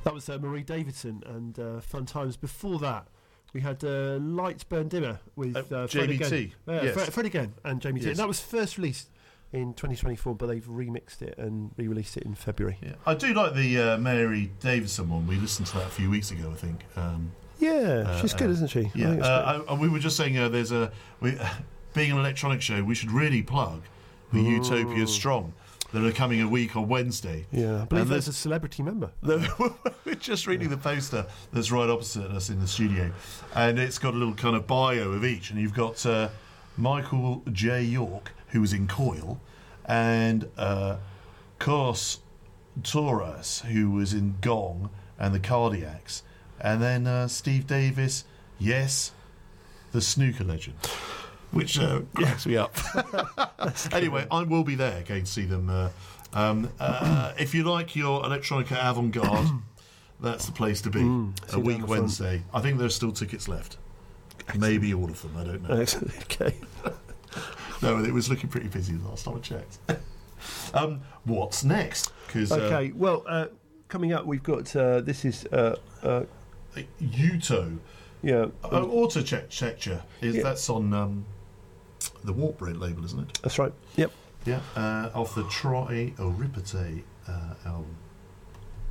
That was Marie Davidson and Fun Times. Before that, we had Lights Burn Dimmer with Fred Jamie again. T. Yes. Fred again and Jamie T. Yes. And that was first released in 2024, but they've remixed it and re-released it in February. Yeah. I do like the Mary Davidson one. We listened to that a few weeks ago, I think. She's good, isn't she? Yeah. We were just saying being an electronic show, we should really plug the Utopia Strong. that are coming a week on Wednesday. Yeah, I believe there's a celebrity member. We're just reading the poster that's right opposite us in the studio, and it's got a little kind of bio of each, and you've got Michael J. York, who was in Coil, and Cos Torres, who was in Gong and the Cardiacs, and then Steve Davis, yes, the snooker legend. Which cracks me up. Anyway, I will be there going to see them. If you like your electronica avant-garde, that's the place to be. A week Wednesday. I think there's still tickets left. Excellent. Maybe all of them, I don't know. Okay. No, it was looking pretty busy last time I checked. What's next? Okay, well, coming up we've got, this is... Uto. Yeah. Auto Checker. That's on... the Warpbreak label, isn't it? That's right. Yep. Yeah. Off the Tri Oripite album.